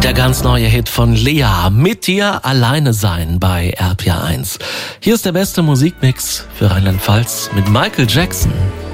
Der ganz neue Hit von Lea, Mit dir alleine sein bei RPA 1. Hier ist der beste Musikmix für Rheinland-Pfalz mit Michael Jackson.